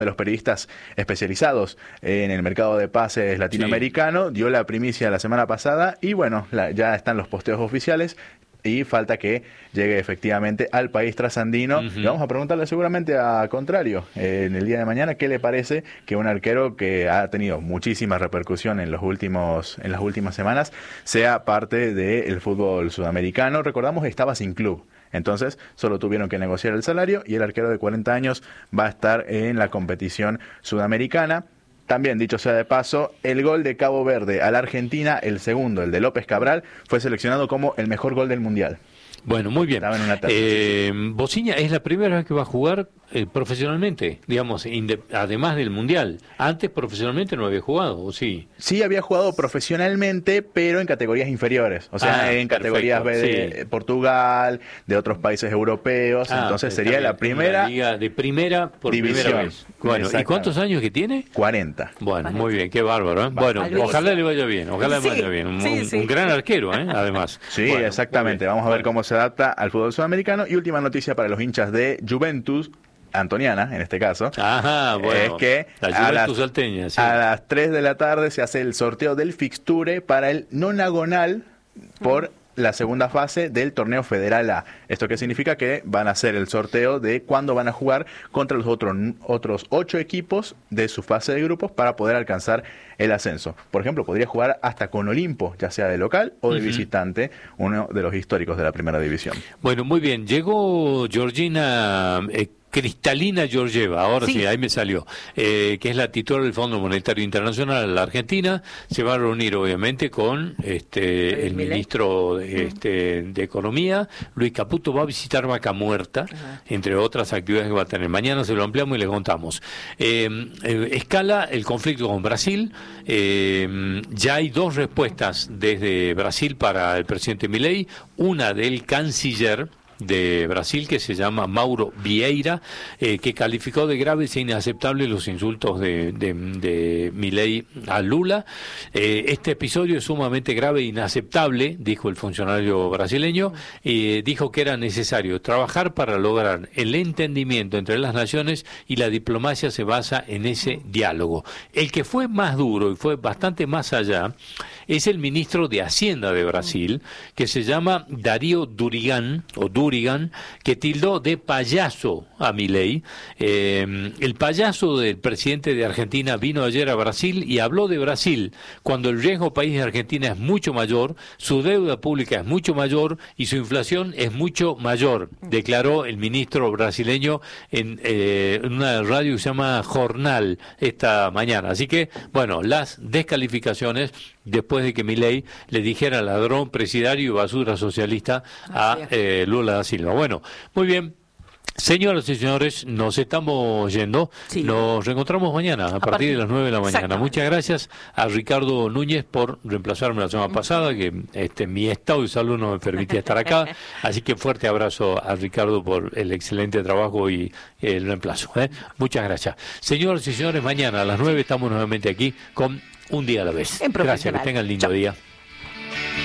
de los periodistas especializados en el mercado de pases latinoamericano, dio la primicia la semana pasada y bueno, ya están los posteos oficiales y falta que llegue efectivamente al país trasandino. Y vamos a preguntarle seguramente a Contrario en el día de mañana qué le parece que un arquero que ha tenido muchísima repercusión en las últimas semanas sea parte del fútbol sudamericano. Recordamos que estaba sin club. Entonces, solo tuvieron que negociar el salario y el arquero de 40 años va a estar en la competición sudamericana. También, dicho sea de paso, el gol de Cabo Verde a la Argentina, el segundo, el de López Cabral, fue seleccionado como el mejor gol del Mundial. Bueno, muy bien. Estaba en una tercera. Bociña es la primera vez que va a jugar profesionalmente, digamos, además del Mundial. Antes profesionalmente no había jugado, ¿o sí? Sí, había jugado profesionalmente, pero en categorías inferiores. O sea, en categorías B de Portugal, de otros países europeos. Entonces sería la primera liga de primera por división. Primera vez. Bueno, ¿y cuántos años que tiene? 40. Bueno, muy bien, qué bárbaro, ¿eh? Bueno, ojalá le vaya bien, ojalá le vaya bien. Un gran arquero, además. Sí, bueno, exactamente. Vamos a ver cómo se adapta al fútbol sudamericano. Y última noticia para los hinchas de Juventus, antoniana en este caso, bueno, es que a las 3 de la tarde se hace el sorteo del fixture para el nonagonal por la segunda fase del torneo Federal A. ¿Esto qué significa? Que van a hacer el sorteo de cuándo van a jugar contra los otros 8 equipos de su fase de grupos para poder alcanzar el ascenso. Por ejemplo, podría jugar hasta con Olimpo, ya sea de local o de visitante, uno de los históricos de la primera división. Bueno, muy bien. Llegó Georgina Cristalina Georgieva, ahora sí, ahí me salió, que es la titular del Fondo Monetario Internacional en la Argentina. Se va a reunir obviamente con el ministro de Economía, Luis Caputo. Va a visitar Vaca Muerta, entre otras actividades que va a tener. Mañana se lo ampliamos y les contamos. Escala el conflicto con Brasil. Ya hay 2 respuestas desde Brasil para el presidente Milei, una del canciller de Brasil, que se llama Mauro Vieira, que calificó de graves e inaceptables los insultos de Milei a Lula. Este episodio es sumamente grave e inaceptable, dijo el funcionario brasileño, y dijo que era necesario trabajar para lograr el entendimiento entre las naciones, y la diplomacia se basa en ese diálogo. El que fue más duro y fue bastante más allá es el ministro de Hacienda de Brasil, que se llama Darío Durigan, que tildó de payaso a Milei. El payaso del presidente de Argentina vino ayer a Brasil y habló de Brasil, cuando el riesgo país de Argentina es mucho mayor, su deuda pública es mucho mayor y su inflación es mucho mayor, declaró el ministro brasileño en una radio que se llama Jornal esta mañana. Así que, bueno, las descalificaciones después de que Milei le dijera ladrón, presidiario y basura socialista a Lula da Silva. Bueno, muy bien. Señoras y señores, nos estamos yendo. Nos reencontramos mañana a partir de las 9 de la mañana. Muchas gracias a Ricardo Núñez por reemplazarme la semana pasada, que mi estado de salud no me permitía estar acá. Así que fuerte abrazo a Ricardo por el excelente trabajo y el reemplazo. Muchas gracias. Señoras y señores, mañana a las 9 estamos nuevamente aquí con Un Día a la Vez. Gracias, que tengan lindo día.